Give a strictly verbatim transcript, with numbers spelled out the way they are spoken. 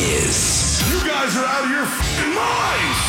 is. You guys are out of your f***ing minds!